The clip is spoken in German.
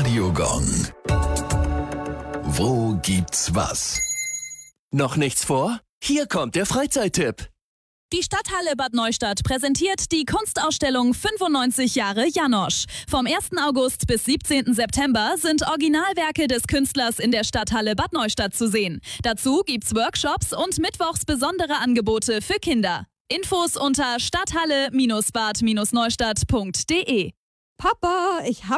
Radiogong. Wo gibt's was? Noch nichts vor? Hier kommt der Freizeittipp. Die Stadthalle Bad Neustadt präsentiert die Kunstausstellung 95 Jahre Janosch. Vom 1. August bis 17. September sind Originalwerke des Künstlers in der Stadthalle Bad Neustadt zu sehen. Dazu gibt's Workshops und mittwochs besondere Angebote für Kinder. Infos unter stadthalle-bad-neustadt.de. Papa, ich habe